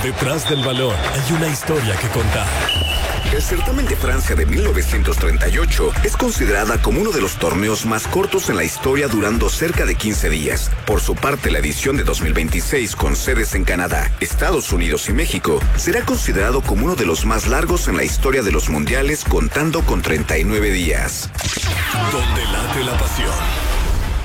Detrás del balón hay una historia que contar. El certamen de Francia de 1938 es considerada como uno de los torneos más cortos en la historia, durando cerca de 15 días. Por su parte, la edición de 2026, con sedes en Canadá, Estados Unidos y México, será considerado como uno de los más largos en la historia de los mundiales, contando con 39 días. Donde late la pasión.